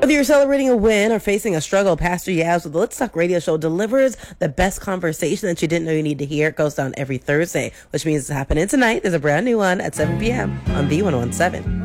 Whether you're celebrating a win or facing a struggle, Pastor Yaz with the Let's Talk Radio Show delivers the best conversation that you didn't know you need to hear. It goes down every Thursday, which means it's happening tonight. There's a brand new one at 7 p.m. on B117.